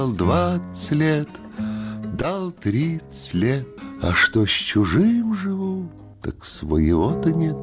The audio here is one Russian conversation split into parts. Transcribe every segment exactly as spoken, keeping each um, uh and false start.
Двадцать лет, дал тридцать лет, а что с чужим живу, так своего-то нет.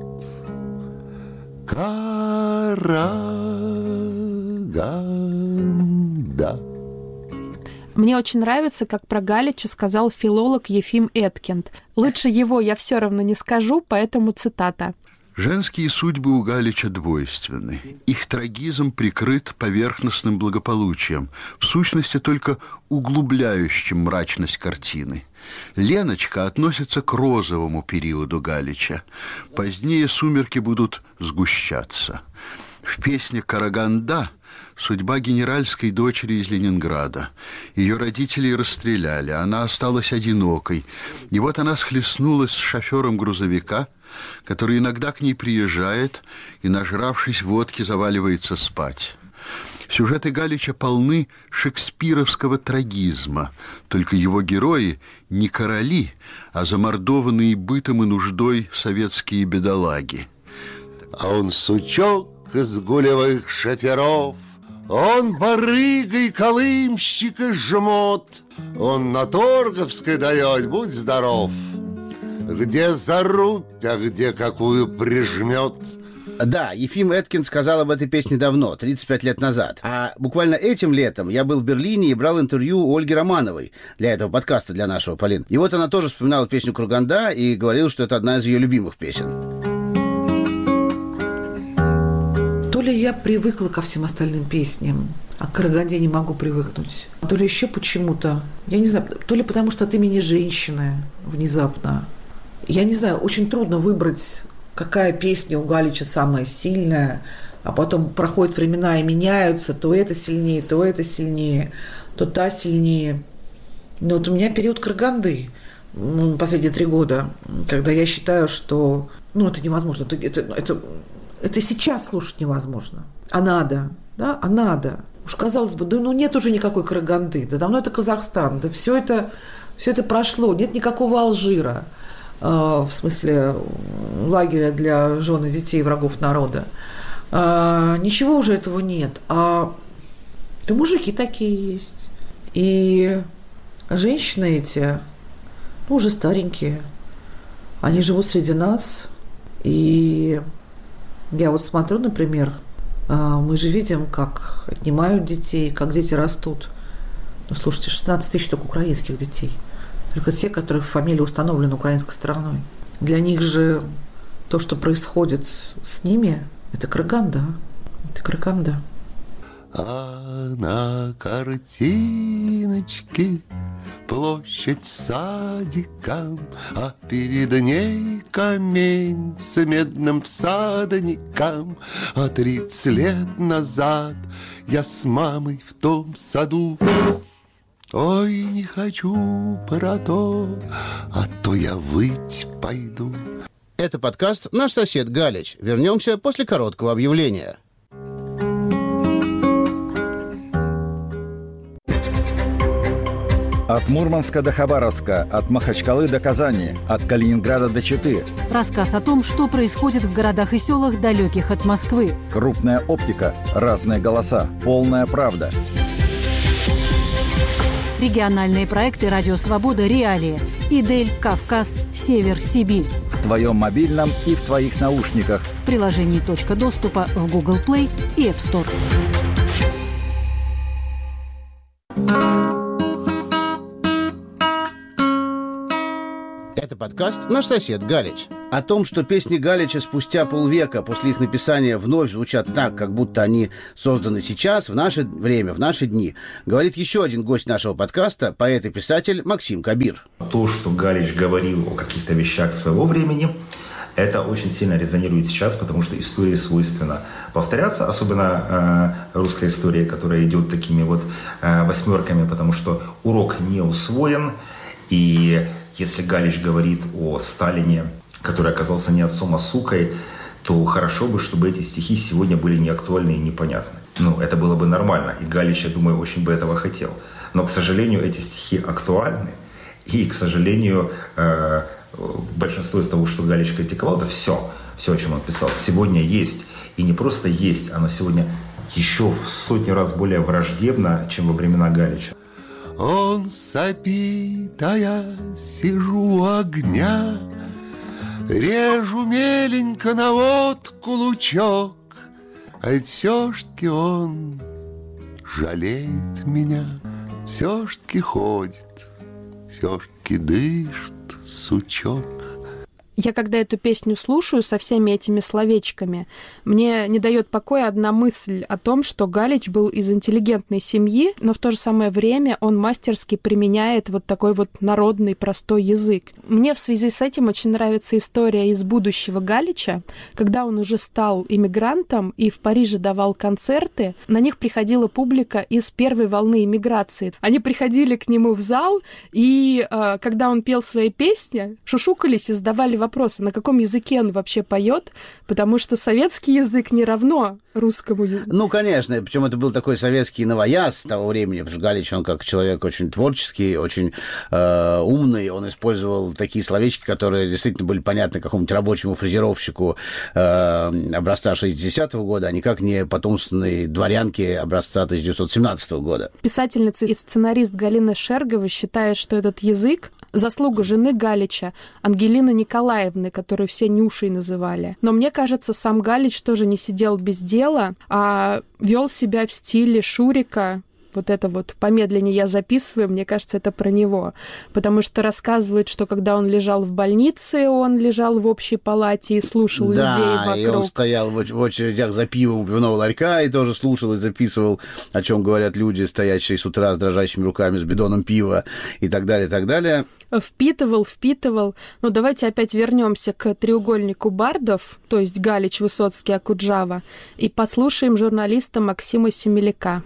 Караганда. Мне очень нравится, как про Галича сказал филолог Ефим Эткинд. Лучше его я все равно не скажу, поэтому цитата. Женские судьбы у Галича двойственны. Их трагизм прикрыт поверхностным благополучием, в сущности только углубляющим мрачность картины. Леночка относится к розовому периоду Галича. Позднее сумерки будут сгущаться. В песне «Караганда» судьба генеральской дочери из Ленинграда. Ее родителей расстреляли, она осталась одинокой. И вот она схлестнулась с шофером грузовика, который иногда к ней приезжает и, нажравшись водки, заваливается спать. Сюжеты Галича полны шекспировского трагизма, только его герои не короли, а замордованные бытом и нуждой советские бедолаги. А он сучок из гулевых шоферов, он барыгой колымщика жмот, он на Торговской дает, будь здоров. Где зарубь, а где какую прижмет. Да, Ефим Эткинд сказал об этой песне давно, тридцать пять лет назад. А буквально этим летом я был в Берлине и брал интервью у Ольги Романовой для этого подкаста, для нашего, Полин. И вот она тоже вспоминала песню «Караганда» и говорила, что это одна из ее любимых песен. То ли я привыкла ко всем остальным песням, а к «Караганде» не могу привыкнуть. То ли еще почему-то, я не знаю, то ли потому, что от имени женщины внезапно. Я не знаю, очень трудно выбрать, какая песня у Галича самая сильная, а потом проходят времена и меняются, то это сильнее, то это сильнее, то та сильнее. Но вот у меня период «Караганды» последние три года, когда я считаю, что ну, это невозможно, это, это, это, это сейчас слушать невозможно. А надо, да, а надо. Уж казалось бы, да ну нет уже никакой «Караганды», да давно это Казахстан, да все это, все это прошло, нет никакого Алжира. В смысле лагеря для жен и детей врагов народа. Ничего уже этого нет. А да мужики такие есть. И женщины эти, ну, уже старенькие, они живут среди нас. И я вот смотрю, например, мы же видим, как отнимают детей, как дети растут. Ну, слушайте, шестнадцать тысяч только украинских детей. Только те, которых фамилия установлена украинской стороной. Для них же то, что происходит с ними, это Караганда. Это Караганда. А на картиночке площадь садика, а перед ней камень с медным всадником. А тридцать лет назад я с мамой в том саду. Ой, не хочу про то, а то я выть пойду. Это подкаст «Наш сосед Галич». Вернемся после короткого объявления. От Мурманска до Хабаровска, от Махачкалы до Казани, от Калининграда до Читы. Рассказ о том, что происходит в городах и селах, далеких от Москвы. Крупная оптика, разные голоса, полная правда. Региональные проекты «Радио Свобода», «Реалии», «Идель», «Кавказ», «Север», «Сибирь». В твоем мобильном и в твоих наушниках. В приложении «Точка доступа» в Google Play и App Store. Это подкаст «Наш сосед Галич». О том, что песни Галича спустя полвека после их написания вновь звучат так, как будто они созданы сейчас, в наше время, в наши дни, говорит еще один гость нашего подкаста, поэт и писатель Максим Кабир. То, что Галич говорил о каких-то вещах своего времени, это очень сильно резонирует сейчас, потому что истории свойственно повторяться, особенно э, русская история, которая идет такими вот э, восьмерками, потому что урок не усвоен. И если Галич говорит о Сталине, который оказался не отцом, а сукой, то хорошо бы, чтобы эти стихи сегодня были неактуальны и непонятны. Ну, это было бы нормально, и Галич, я думаю, очень бы этого хотел. Но, к сожалению, эти стихи актуальны, и, к сожалению, э, большинство из того, что Галич критиковал, да все, все, о чем он писал, сегодня есть. И не просто есть, оно сегодня еще в сотни раз более враждебно, чем во времена Галича. он сопит, а я сижу у огня, режу меленько на водку лучок, а ведь все-таки он жалеет меня, все-таки ходит, все-таки дышит, сучок. Я когда эту песню слушаю со всеми этими словечками, мне не дает покоя одна мысль о том, что Галич был из интеллигентной семьи, но в то же самое время он мастерски применяет вот такой вот народный простой язык. Мне в связи с этим очень нравится история из будущего Галича, когда он уже стал иммигрантом и в Париже давал концерты, на них приходила публика из первой волны иммиграции. Они приходили к нему в зал, и э, когда он пел свои песни, шушукались и задавали вопросы, Вопрос, на каком языке он вообще поет, потому что советский язык не равно русскому языку. Ну, конечно, причем это был такой советский новояз того времени, потому что Галич, он как человек очень творческий, очень э, умный, он использовал такие словечки, которые действительно были понятны какому-нибудь рабочему фрезеровщику э, образца шестидесятого года, а никак не потомственной дворянке образца тысяча девятьсот семнадцатого года. Писательница и сценарист Галина Шергова считает, что этот язык заслуга жены Галича, Ангелины Николаевны, которую все Нюшей называли. Но мне кажется, сам Галич тоже не сидел без дела, а вел себя в стиле Шурика. Вот это вот «помедленнее я записываю», мне кажется, это про него. Потому что рассказывают, что когда он лежал в больнице, он лежал в общей палате и слушал да, людей вокруг. Да, и он стоял в очередях за пивом у пивного ларька и тоже слушал и записывал, о чем говорят люди, стоящие с утра с дрожащими руками, с бидоном пива и так далее, и так далее. Впитывал, впитывал. Ну, давайте опять вернемся к треугольнику бардов, то есть Галич, Высоцкий, Окуджава, и послушаем журналиста Максима Семеляка.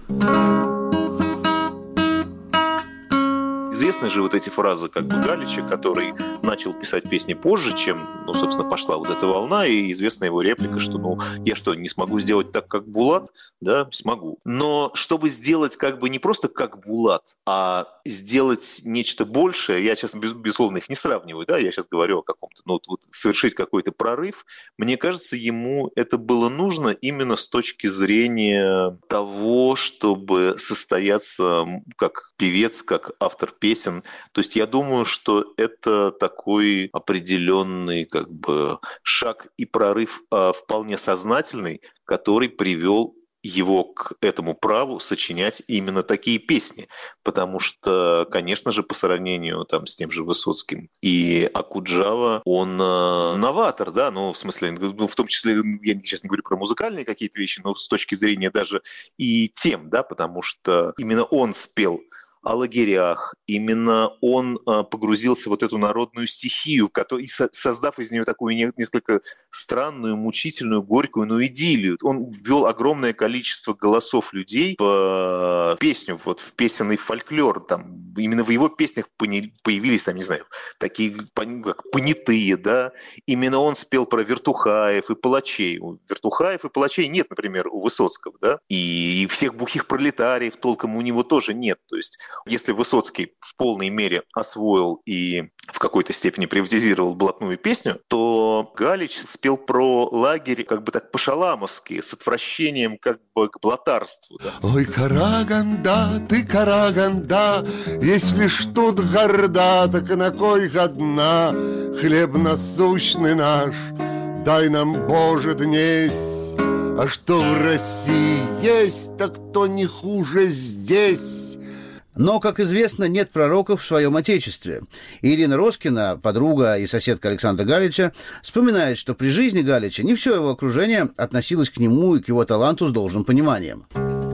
Известны же вот эти фразы как бы Галича, который начал писать песни позже, чем, ну, собственно, пошла вот эта волна, и известна его реплика, что, ну, я что, не смогу сделать так, как Булат? Да, смогу. Но чтобы сделать как бы не просто как Булат, а сделать нечто большее, я сейчас, безусловно, их не сравниваю, да, я сейчас говорю о каком-то, ну, вот совершить какой-то прорыв, мне кажется, ему это было нужно именно с точки зрения того, чтобы состояться как певец, как автор песен. То есть я думаю, что это такой определенный как бы шаг и прорыв а, вполне сознательный, который привел его к этому праву сочинять именно такие песни. Потому что, конечно же, по сравнению там, с тем же Высоцким и Окуджава, он э, новатор, да, ну, в смысле, ну, в том числе, я сейчас не говорю про музыкальные какие-то вещи, но с точки зрения даже и тем, да, потому что именно он спел о лагерях. Именно он а, погрузился в вот эту народную стихию, который, создав из нее такую не, несколько странную, мучительную, горькую, но идиллию. Он ввел огромное количество голосов людей в а, песню, вот, в песенный фольклор. Там, именно в его песнях появились, там, не знаю, такие как понятые, да. Именно он спел про вертухаев и палачей. У вертухаев и палачей нет, например, у Высоцкого, да. И всех бухих пролетариев толком у него тоже нет. То есть если Высоцкий в полной мере освоил и в какой-то степени приватизировал блатную песню, то Галич спел про лагерь как бы так по-шаламовски, с отвращением как бы к блатарству. Да? Ой, Караганда, ты Караганда, если ж тут горда, так на кой годна хлеб насущный наш, дай нам, Боже, днесь, а что в России есть, так то не хуже здесь. Но, как известно, нет пророков в своем отечестве. Ирина Роскина, подруга и соседка Александра Галича, вспоминает, что при жизни Галича не все его окружение относилось к нему и к его таланту с должным пониманием.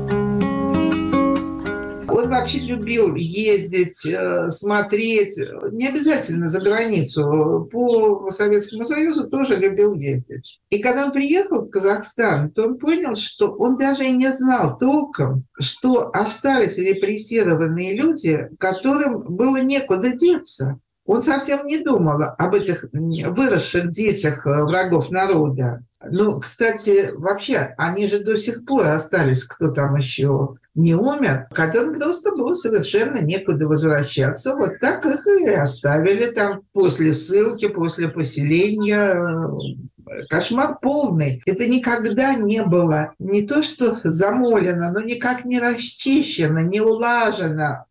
Он вообще любил ездить, смотреть, не обязательно за границу, по Советскому Союзу тоже любил ездить. И когда он приехал в Казахстан, то он понял, что он даже и не знал толком, что остались репрессированные люди, которым было некуда деться. Он совсем не думал об этих выросших детях врагов народа. Ну, кстати, вообще, они же до сих пор остались, кто там еще не умер, которым просто было совершенно некуда возвращаться. Вот так их и оставили там после ссылки, после поселения. Кошмар полный. Это никогда не было не то что замолено, но никак не расчищено, не улажено.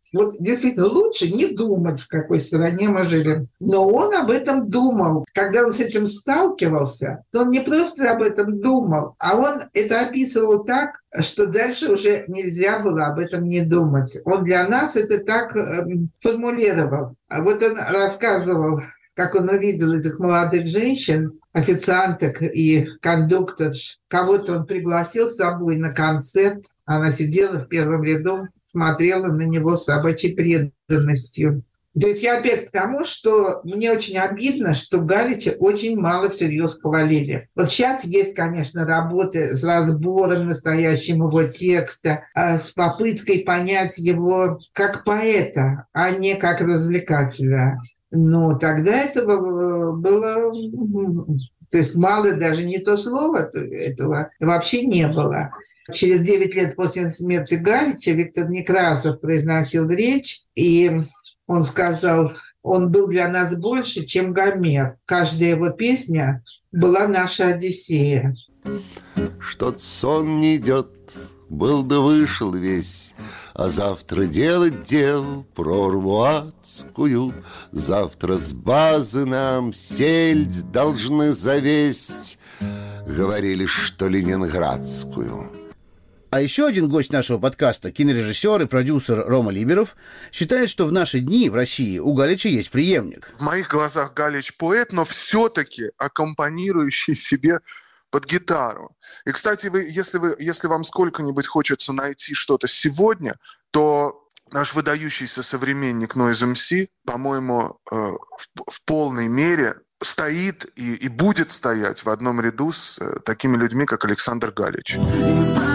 Вот действительно лучше не думать, в какой стране мы живем. Но он об этом думал. Когда он с этим сталкивался, то он не просто об этом думал, а он это описывал так, что дальше уже нельзя было об этом не думать. Он для нас это так э, формулировал. А вот он рассказывал, как он увидел этих молодых женщин, официанток и кондукторш. Кого-то он пригласил с собой на концерт. Она сидела в первом ряду, смотрела на него с собачьей преданностью. То есть я опять к тому, что мне очень обидно, что Галича очень мало всерьез хвалили. Вот сейчас есть, конечно, работы с разбором настоящим его текста, с попыткой понять его как поэта, а не как развлекателя. Но тогда этого было... То есть мало даже не то слово, этого вообще не было. Через девять лет после смерти Галича Виктор Некрасов произносил речь, и он сказал, он был для нас больше, чем Гомер. Каждая его песня была наша Одиссея. Что-то сон не идет, был да вышел весь, а завтра делать дел прорву адскую. Завтра с базы нам сельдь должны завесть, говорили, что ленинградскую. А еще один гость нашего подкаста, кинорежиссер и продюсер Рома Либеров, считает, что в наши дни в России у Галича есть преемник. В моих глазах Галич поэт, но все-таки аккомпанирующий себе под гитару. И, кстати, вы, если, вы, если вам сколько-нибудь хочется найти что-то сегодня, то наш выдающийся современник Noise эм си, по-моему, э, в, в полной мере стоит и, и будет стоять в одном ряду с э, такими людьми, как Александр Галич.